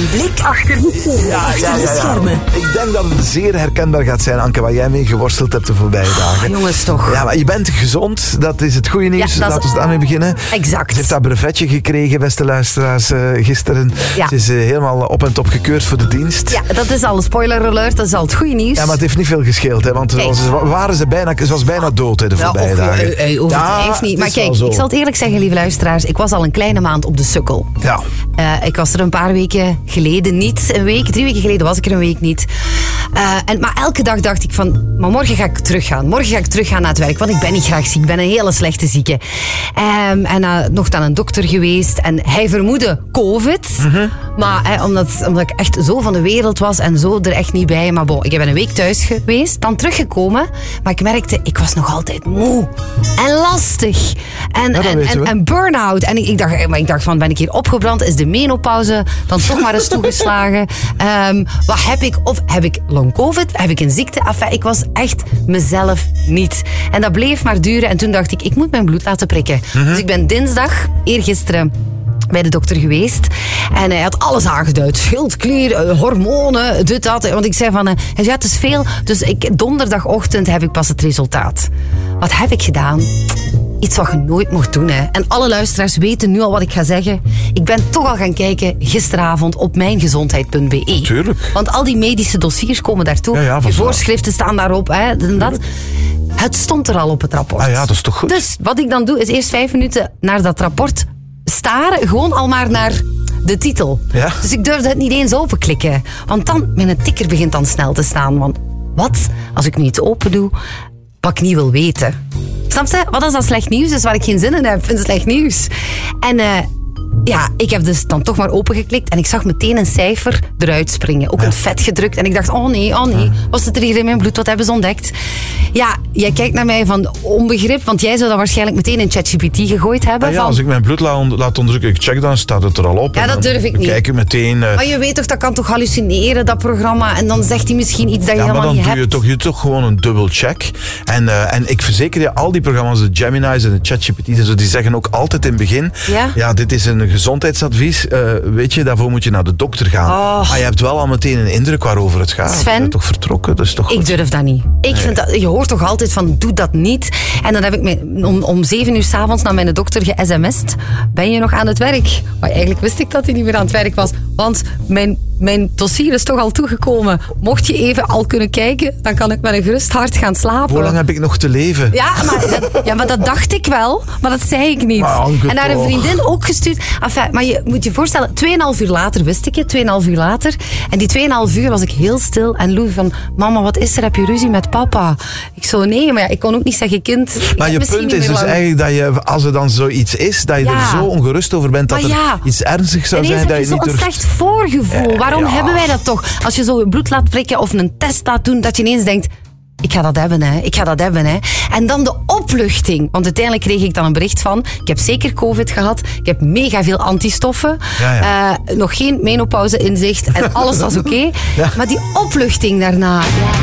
Een blik achter de schermen. Ik denk dat het zeer herkenbaar gaat zijn, Anke, waar jij mee geworsteld hebt de voorbije dagen. Jongens, toch. Ja, maar je bent gezond. Dat is het goede nieuws. Ja, Laten we daarmee beginnen. Exact. Ze heeft dat brevetje gekregen, beste luisteraars, gisteren. Ja. Ze is helemaal op en top gekeurd voor de dienst. Ja, dat is al een spoiler alert. Dat is al het goede nieuws. Ja, maar het heeft niet veel gescheeld, hè, want ze was bijna dood de voorbije dagen. Overdrijf niet. Maar kijk, ik zal het eerlijk zeggen, lieve luisteraars. Ik was al een kleine maand op de sukkel. Ja. Ik was er een paar weken geleden niet. 3 weken geleden was ik er een week niet. Maar elke dag dacht ik van, maar morgen ga ik teruggaan. Morgen ga ik teruggaan naar het werk, want ik ben niet graag ziek. Ik ben een hele slechte zieke. En nog aan een dokter geweest. En hij vermoedde COVID. Maar omdat ik echt zo van de wereld was en zo er echt niet bij. Maar bon, ik ben een week thuis geweest, dan teruggekomen. Maar ik merkte, ik was nog altijd moe. En lastig. En burn-out. En ik dacht van, ben ik hier opgebrand? Is de menopauze dan toch maar eens toegeslagen? Wat heb ik? Of heb ik long COVID? Heb ik een ziekte? Enfin, ik was echt mezelf niet. En dat bleef maar duren. En toen dacht ik moet mijn bloed laten prikken. Dus ik ben dinsdag, eergisteren, bij de dokter geweest. En hij had alles aangeduid. Schildklier, hormonen, dit, dat. Want ik zei van, het is veel. Dus donderdagochtend heb ik pas het resultaat. Wat heb ik gedaan? Iets wat je nooit mocht doen. Hè. En alle luisteraars weten nu al wat ik ga zeggen. Ik ben toch al gaan kijken gisteravond op mijngezondheid.be. Tuurlijk. Want al die medische dossiers komen daartoe. Ja, je voorschriften staan daarop. Hè, dat. Het stond er al op het rapport. Ah ja, dat is toch goed. Dus wat ik dan doe, is eerst 5 minuten naar dat rapport staren. Gewoon al maar naar de titel. Ja. Dus ik durfde het niet eens openklikken. Want dan, mijn tikker begint dan snel te staan. Want wat als ik nu iets open doe, wat ik niet wil weten? Snap je? Wat als dat slecht nieuws is waar ik geen zin in heb? Vind het slecht nieuws. En ik heb dus dan toch maar opengeklikt en ik zag meteen een cijfer eruit springen. Ook een vet gedrukt. En ik dacht, oh nee. Wat zit er hier in mijn bloed? Wat hebben ze ontdekt? Ja, jij kijkt naar mij van onbegrip, want jij zou dat waarschijnlijk meteen in ChatGPT gegooid hebben. Als ik mijn bloed laat onderdrukken, ik check dan, staat het er al op. Ja, dat durf ik niet. Kijk je meteen. Maar je weet toch, dat kan toch hallucineren, dat programma. En dan zegt hij misschien iets dat je helemaal niet hebt. Ja, maar dan doe je toch gewoon een dubbel check. En ik verzeker je, al die programma's, de Gemini's en de ChatGPT's, die zeggen ook altijd in het begin, dit is een gezondheidsadvies. Weet je, daarvoor moet je naar de dokter gaan. Oh. Maar je hebt wel al meteen een indruk waarover het gaat. Sven, je bent toch vertrokken, dat is toch goed? Ik durf dat niet. Ik vind dat, je hoort toch altijd van, doe dat niet. En dan heb ik om 7 uur 's avonds naar mijn dokter ge-sms'd. Ben je nog aan het werk? Maar eigenlijk wist ik dat hij niet meer aan het werk was. Want mijn dossier is toch al toegekomen. Mocht je even al kunnen kijken, dan kan ik met een gerust hart gaan slapen. Hoe lang heb ik nog te leven? Ja, maar dat dacht ik wel. Maar dat zei ik niet. En naar een vriendin ook gestuurd. Enfin, maar je moet je voorstellen, 2,5 uur later wist ik het. 2,5 uur later. En die 2,5 uur was ik heel stil. En Lou van, mama, wat is er? Heb je ruzie met papa? Ik zo, nee, maar ik kon ook niet zeggen, kind. Maar je punt is dus eigenlijk dat je, als er dan zoiets is, dat je er zo ongerust over bent dat er iets ernstigs zou zijn dat je niet durft. Zo'n slecht voorgevoel. Waarom hebben wij dat toch? Als je zo je bloed laat prikken of een test laat doen, dat je ineens denkt, ik ga dat hebben, hè. En dan de opluchting. Want uiteindelijk kreeg ik dan een bericht van, ik heb zeker COVID gehad, ik heb mega veel antistoffen, nog geen menopauze in zicht en alles was oké. Maar die opluchting daarna... Ja.